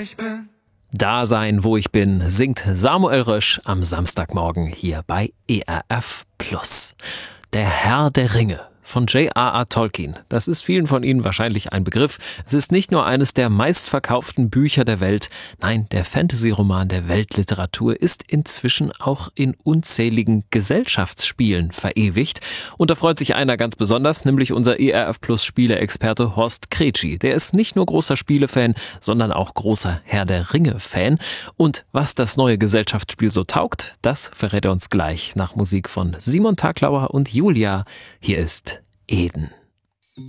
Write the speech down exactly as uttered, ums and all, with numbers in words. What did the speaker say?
ich bin. Da sein, wo ich bin, singt Samuel Rösch am Samstagmorgen hier bei E R F Plus. Der Herr der Ringe von J R R. Tolkien. Das ist vielen von Ihnen wahrscheinlich ein Begriff. Es ist nicht nur eines der meistverkauften Bücher der Welt. Nein, der Fantasy-Roman der Weltliteratur ist inzwischen auch in unzähligen Gesellschaftsspielen verewigt. Und da freut sich einer ganz besonders, nämlich unser E R F Plus Spieleexperte Horst Kretschi. Der ist nicht nur großer Spielefan, sondern auch großer Herr der Ringe-Fan. Und was das neue Gesellschaftsspiel so taugt, das verrät er uns gleich nach Musik von Simon Taglauer und Julia. Hier ist Eden.